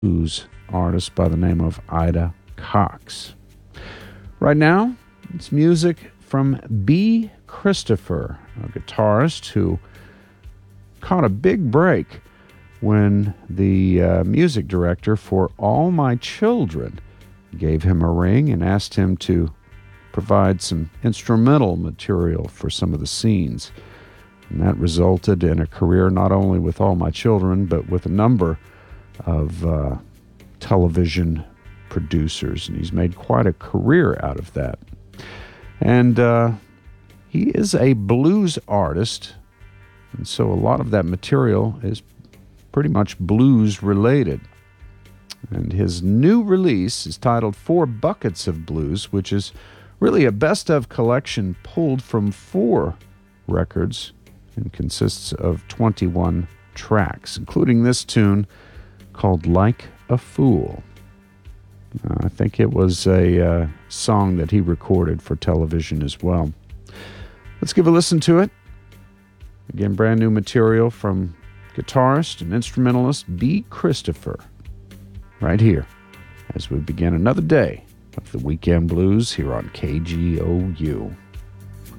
blues artist by the name of Ida Cox. Right now, it's music from B. Christopher, a guitarist who caught a big break when the music director for All My Children gave him a ring and asked him to provide some instrumental material for some of the scenes. And that resulted in a career not only with All My Children, but with a number of television producers. And he's made quite a career out of that. And he is a blues artist, and so a lot of that material is pretty much blues related. And his new release is titled 4 Buckets of Blues, which is really a best-of collection pulled from 4 records and consists of 21 tracks, including this tune called Like a Fool. I think it was a song that he recorded for television as well. Let's give a listen to it. Again, brand new material from guitarist and instrumentalist B. Christopher, right here as we begin another day of the Weekend Blues here on KGOU.